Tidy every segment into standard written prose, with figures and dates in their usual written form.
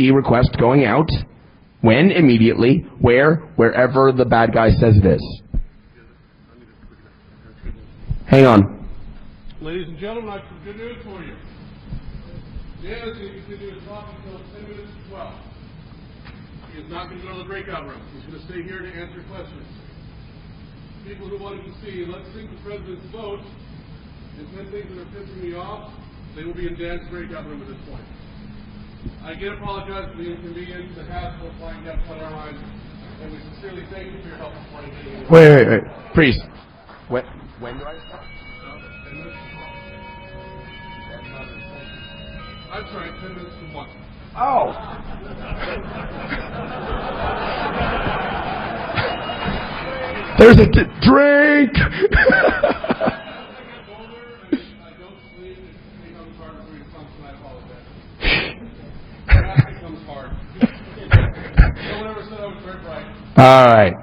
request going out. When? Immediately. Where? Wherever the bad guy says it is. Hang on. Ladies and gentlemen, I have some good news for you. Dan is going to continue to talk until 10 minutes to 12. He is not going to go to the breakout room. He's going to stay here to answer questions. People who wanted to see, let's sing the president's vote, and 10 things that are pissing me off, they will be in Dan's breakout room at this point. I again apologize for the inconvenience, the hassle of flying Delta Airlines, and we sincerely thank you for your help this morning. Wait. Please. When do I start? 10 minutes to 1. I'm sorry, 10 minutes to 1. Oh. There's a drink. All right.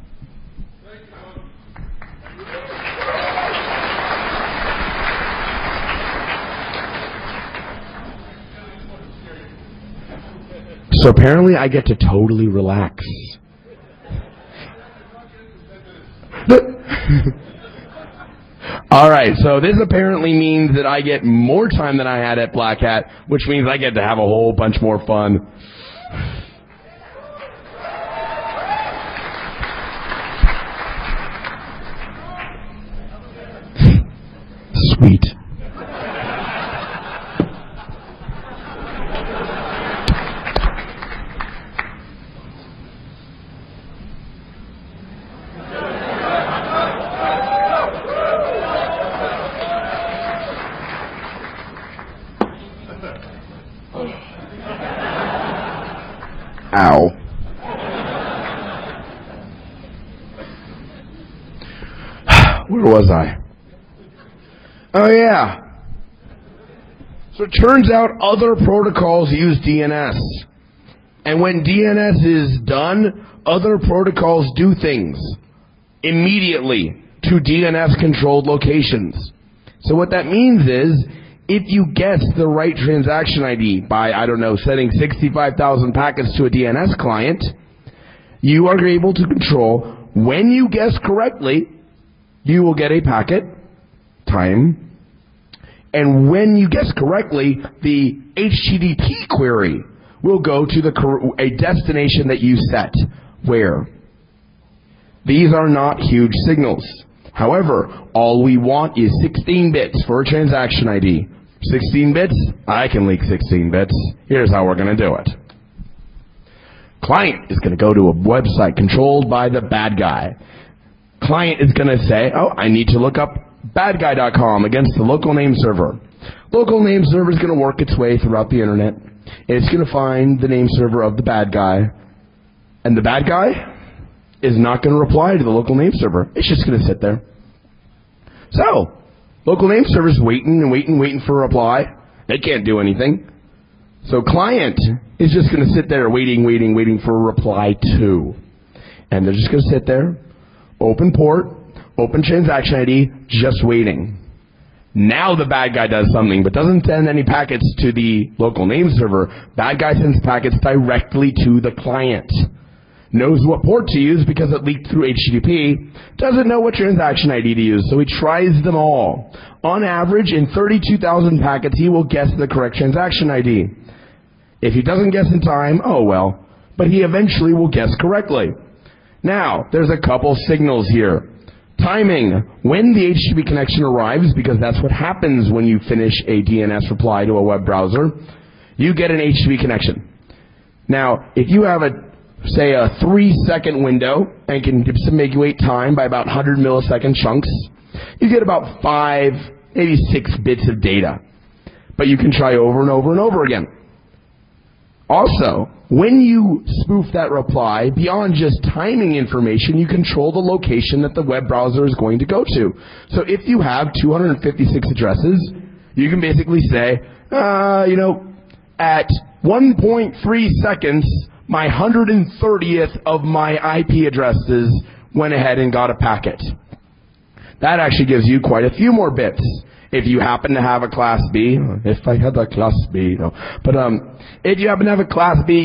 So apparently I get to totally relax. All right, so this apparently means that I get more time than I had at Black Hat, which means I get to have a whole bunch more fun. Sweet. Ow. Where was I? Oh, yeah. So it turns out other protocols use DNS. And when DNS is done, other protocols do things immediately to DNS-controlled locations. So what that means is, if you guess the right transaction ID by, sending 65,000 packets to a DNS client, you are able to control when you guess correctly, you will get a packet, time, and when you guess correctly, the HTTP query will go to a destination that you set. Where? These are not huge signals. However, all we want is 16 bits for a transaction ID. 16 bits? I can leak 16 bits. Here's how we're going to do it. Client is going to go to a website controlled by the bad guy. Client is going to say, I need to look up badguy.com against the local name server. Local name server is going to work its way throughout the internet. It's going to find the name server of the bad guy. And the bad guy is not going to reply to the local name server. It's just going to sit there. So, local name server is waiting for a reply. They can't do anything. So client is just going to sit there waiting for a reply to. And they're just going to sit there, open port, open transaction ID, just waiting. Now the bad guy does something, but doesn't send any packets to the local name server. Bad guy sends packets directly to the client. Knows what port to use because it leaked through HTTP, doesn't know what transaction ID to use, so he tries them all. On average, in 32,000 packets, he will guess the correct transaction ID. If he doesn't guess in time, oh well, but he eventually will guess correctly. Now, there's a couple signals here. Timing, when the HTTP connection arrives, because that's what happens when you finish a DNS reply to a web browser, you get an HTTP connection. Now, if you have say a 3-second window and can make you wait time by about 100 millisecond chunks, you get about 5, maybe 6 bits of data. But you can try over and over and over again. Also, when you spoof that reply, beyond just timing information, you control the location that the web browser is going to go to. So if you have 256 addresses, you can basically say, at 1.3 seconds, my 130th of my IP addresses went ahead and got a packet. That actually gives you quite a few more bits. If you happen to have a Class B, if I had a Class B, no. But if you happen to have a Class B,